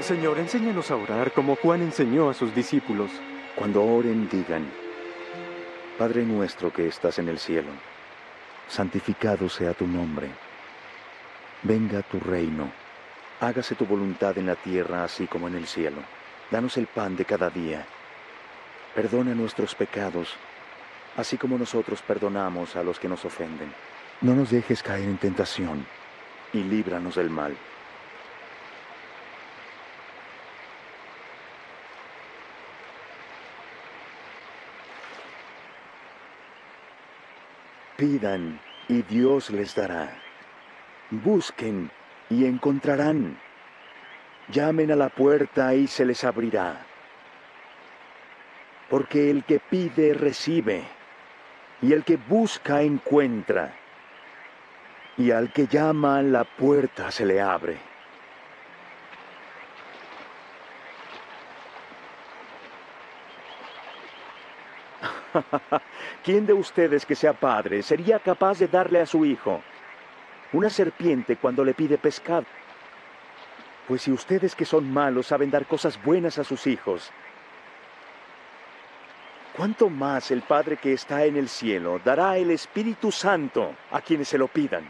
Señor, enséñanos a orar como Juan enseñó a sus discípulos. Cuando oren, digan: Padre nuestro que estás en el cielo, santificado sea tu nombre. Venga tu reino. Hágase tu voluntad en la tierra así como en el cielo. Danos el pan de cada día. Perdona nuestros pecados, así como nosotros perdonamos a los que nos ofenden. No nos dejes caer en tentación, y líbranos del mal. Pidan, y Dios les dará. Busquen, y encontrarán. Llamen a la puerta, y se les abrirá. Porque el que pide, recibe, y el que busca, encuentra, y al que llama, la puerta se le abre. ¿Quién de ustedes que sea padre sería capaz de darle a su hijo una serpiente cuando le pide pescado? Pues si ustedes que son malos saben dar cosas buenas a sus hijos, ¿cuánto más el Padre que está en el cielo dará el Espíritu Santo a quienes se lo pidan?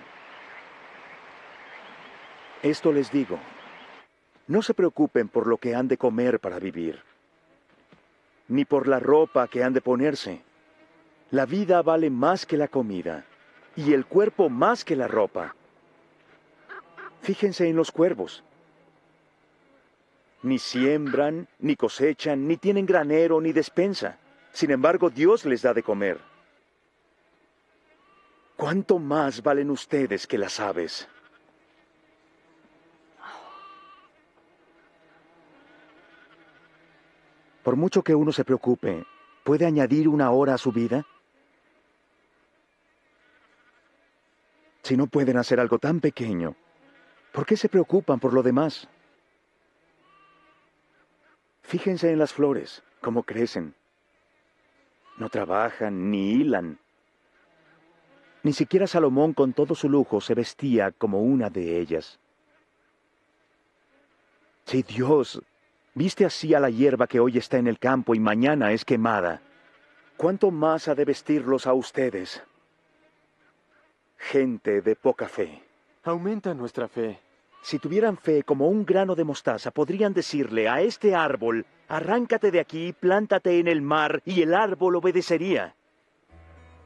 Esto les digo: no se preocupen por lo que han de comer para vivir, ni por la ropa que han de ponerse. La vida vale más que la comida, y el cuerpo más que la ropa. Fíjense en los cuervos. Ni siembran, ni cosechan, ni tienen granero, ni despensa. Sin embargo, Dios les da de comer. ¿Cuánto más valen ustedes que las aves? Por mucho que uno se preocupe, ¿puede añadir una hora a su vida? Si no pueden hacer algo tan pequeño, ¿por qué se preocupan por lo demás? Fíjense en las flores, cómo crecen. No trabajan ni hilan. Ni siquiera Salomón, con todo su lujo, se vestía como una de ellas. Si Dios viste así a la hierba que hoy está en el campo y mañana es quemada, ¿cuánto más ha de vestirlos a ustedes? Gente de poca fe. Aumenta nuestra fe. Si tuvieran fe como un grano de mostaza, podrían decirle a este árbol: arráncate de aquí, plántate en el mar, y el árbol obedecería.